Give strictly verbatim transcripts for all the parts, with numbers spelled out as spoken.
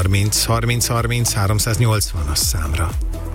harminc harminc harminc háromszáznyolcvan a számra.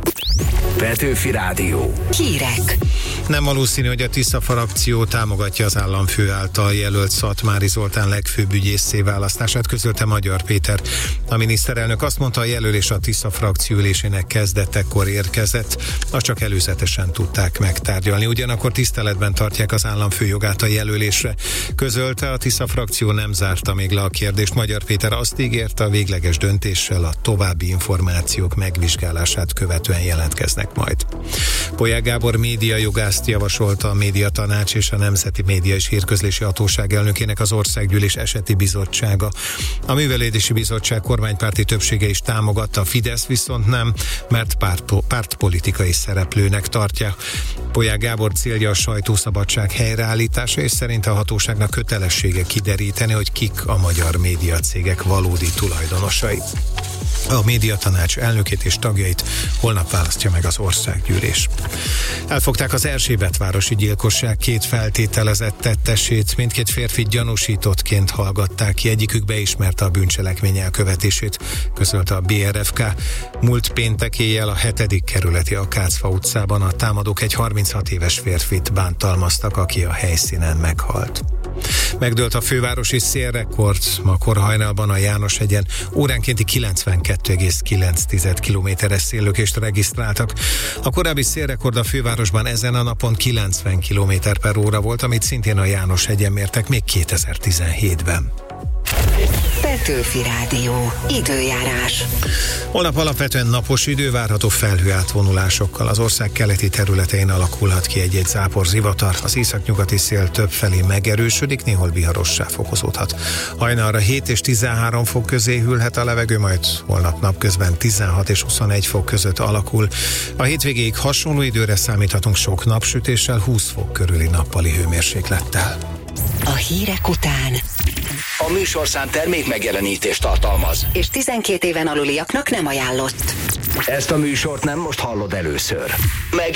Petőfi Rádió. Hírek. Nem valószínű, hogy a Tisza frakció támogatja az államfő által jelölt Szatmári Zoltán legfőbb ügyészé választását, közölte Magyar Péter. A miniszterelnök azt mondta, a jelölés a Tisza frakció ülésének kezdetekor érkezett, azt csak előzetesen tudták megtárgyalni. Ugyanakkor tiszteletben tartják az államfő jogát a jelölésre. Közölte, a Tisza frakció nem zárta még le a kérdést. Magyar Péter azt ígérte, a végleges döntéssel a további információk megvizsgálását követően jelentkeznek majd. Polyák Gábor médiajogászt javasolta a Médiatanács és a Nemzeti Média és Hírközlési Hatóság elnökének az Országgyűlés eseti bizottsága. A Művelődési Bizottság kormánypárti többsége is támogatta, a Fidesz viszont nem, mert párt, pártpolitikai szereplőnek tartja. Polyák Gábor célja a sajtószabadság helyreállítása, és szerint a hatóságnak kötelessége kideríteni, hogy kik a magyar médiacégek valódi tulajdonosai. A Médiatanács elnökét és tagjait holnap választja meg az Országgyűlés. Elfogták az Erzsébetvárosi gyilkosság két feltételezett tettesét, mindkét férfit gyanúsítottként hallgatták ki, egyikük beismerte a bűncselekmény elkövetését, közölte a bé er ef ká. Múlt péntek éjjel a hetedik kerületi Akácfa utcában a támadók egy harminchat éves férfit bántalmaztak, aki a helyszínen meghalt. Megdőlt a fővárosi szélrekord, ma korhajnalban a Jánoshegyen óránkénti kilencvenkettő egész kilenc kilométeres széllökést regisztráltak. A korábbi szélrekord a fővárosban ezen a napon kilencven kilométer per óra volt, amit szintén a Jánoshegyen mértek még kétezer-tizenhétben. Petőfi Rádió. Időjárás. Holnap alapvetően napos idő, várható felhőátvonulásokkal. Az ország keleti területein alakulhat ki egy-egy zápor, zivatar. Az északnyugati szél többfelé megerősödik, néhol viharossá fokozódhat. Hajnalra hét és tizenhárom fok közé hűlhet a levegő, majd holnap napközben tizenhat és huszonegy fok között alakul. A hétvégéig hasonló időre számíthatunk, sok napsütéssel, húsz fok körüli nappali hőmérséklettel. A hírek után A műsorszám termék megjelenítést tartalmaz, és tizenkét éven aluliaknak nem ajánlott. Ezt a műsort nem most hallod először. Meg